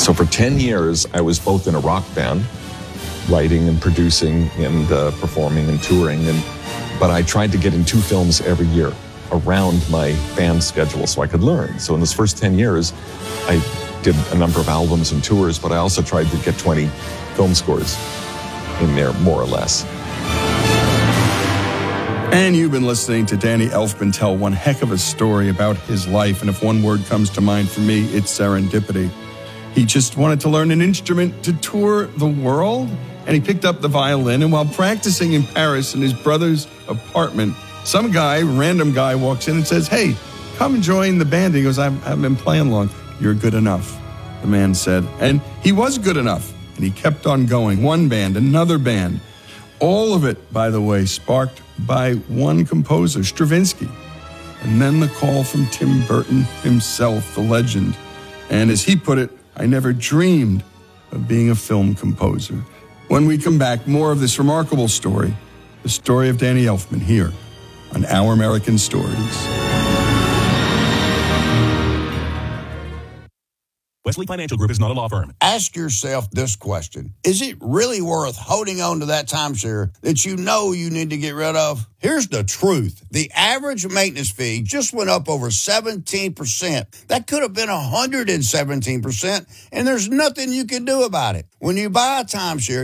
So for 10 years, I was both in a rock band, writing and producing and performing and touring, but I tried to get in 2 films every year around my band schedule so I could learn. So in those first 10 years, I did a number of albums and tours, but I also tried to get 20 film scores in there, more or less. And you've been listening to Danny Elfman tell one heck of a story about his life. And if one word comes to mind for me, it's serendipity. He just wanted to learn an instrument to tour the world, and he picked up the violin. And while practicing in Paris in his brother's apartment, some guy, random guy, walks in and says, "Hey, come join the band." He goes, "I haven't been playing long." "You're good enough," the man said. And he was good enough. And he kept on going. One band, another band. All of it, by the way, sparked by one composer, Stravinsky. And then the call from Tim Burton himself, the legend. And as he put it, "I never dreamed of being a film composer." When we come back, more of this remarkable story, the story of Danny Elfman, here on Our American Stories. Wesley Financial Group is not a law firm. Ask yourself this question. Is it really worth holding on to that timeshare that you know you need to get rid of? Here's the truth. The average maintenance fee just went up over 17%. That could have been 117%, and there's nothing you can do about it. When you buy a timeshare,